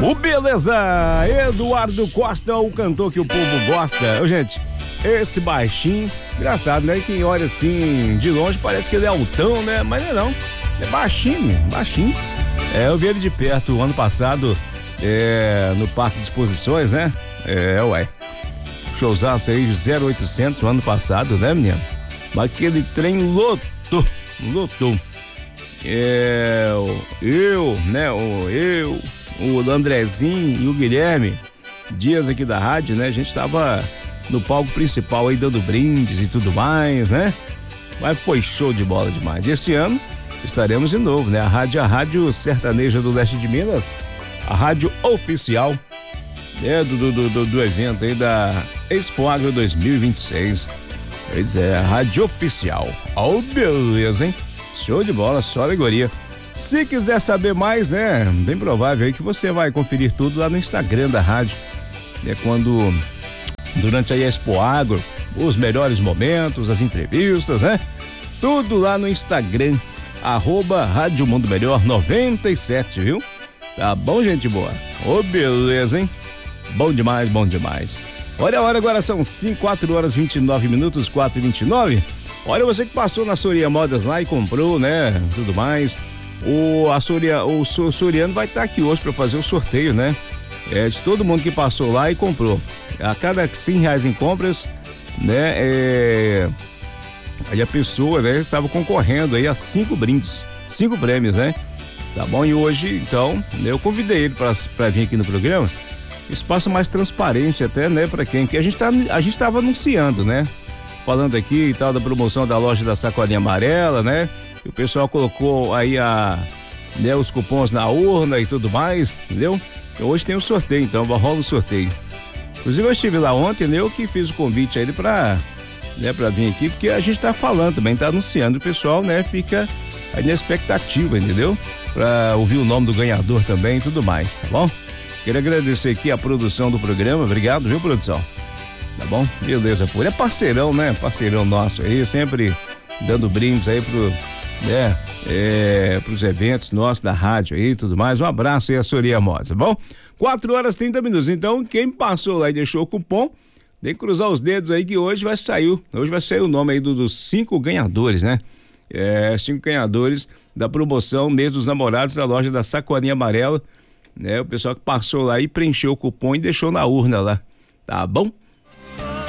O beleza, Eduardo Costa, o cantor que o povo gosta. Ô, gente, esse baixinho, engraçado, né? Quem olha assim de longe parece que ele é altão, né? Mas não é não, é baixinho, baixinho. Eu vi ele de perto o ano passado, no Parque de Exposições, né? Showzaço aí de 0800 o ano passado, né, menino? Aquele trem lotou. O Andrezinho e o Guilherme Dias aqui da rádio, né? A gente tava no palco principal aí dando brindes e tudo mais, né? Mas foi show de bola demais. Esse ano estaremos de novo, né? A Rádio Sertaneja do Leste de Minas, a rádio oficial, né? Do evento aí da Expo Agro 2026. Pois é, a rádio oficial. Oh, beleza, hein? Show de bola, só alegoria. Se quiser saber mais, né? Bem provável aí que você vai conferir tudo lá no Instagram da rádio. Durante aí a Expo Agro, os melhores momentos, as entrevistas, né? Tudo lá no Instagram, @Rádio Mundo Melhor 97, viu? Tá bom, gente boa? Ô, beleza, hein? Bom demais, bom demais. Olha a hora, agora são 4 horas 29 minutos, 4h29. Olha, você que passou na Soria Modas lá e comprou, né? Tudo mais. O Soriano vai estar aqui hoje para fazer o sorteio, né? De todo mundo que passou lá e comprou. A cada R$100 em compras, né? Aí a pessoa, né? Estava concorrendo aí a 5 brindes, 5 prêmios, né? Tá bom? E hoje, então, eu convidei ele para vir aqui no programa. Isso passa mais transparência até, né? Para quem? Que a gente estava anunciando, né? Falando aqui e tal da promoção da loja da Sacolinha Amarela, né? E o pessoal colocou aí os cupons na urna e tudo mais, entendeu? Então, hoje tem o sorteio, então rola o sorteio. Inclusive eu estive lá ontem, né? Eu que fiz o convite a ele pra vir aqui, porque a gente tá falando também, tá anunciando, o pessoal, né? Fica aí na expectativa, entendeu? Pra ouvir o nome do ganhador também e tudo mais, tá bom? Queria agradecer aqui a produção do programa, obrigado, viu, produção? Tá bom? Beleza, pô. É parceirão, né? Parceirão nosso aí, sempre dando brindes aí pros eventos nossos da rádio aí e tudo mais. Um abraço aí a Soria Modas, tá bom? 4 horas 30 minutos. Então, quem passou lá e deixou o cupom, tem que cruzar os dedos aí que hoje vai sair o nome aí dos 5 ganhadores, né? 5 ganhadores da promoção Mês dos Namorados da loja da Sacolinha Amarela, né? O pessoal que passou lá e preencheu o cupom e deixou na urna lá, tá bom?